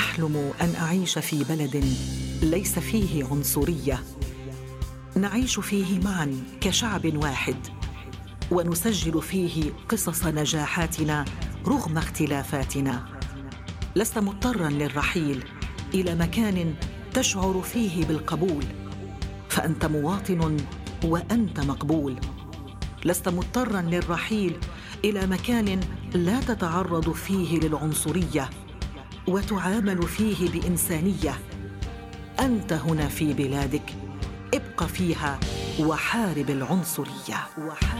أحلم أن أعيش في بلد ليس فيه عنصرية، نعيش فيه معا كشعب واحد، ونسجل فيه قصص نجاحاتنا رغم اختلافاتنا. لست مضطراً للرحيل إلى مكان تشعر فيه بالقبول، فأنت مواطن وأنت مقبول. لست مضطراً للرحيل إلى مكان لا تتعرض فيه للعنصرية وتعامل فيه بإنسانية. أنت هنا في بلادك، ابق فيها وحارب العنصرية.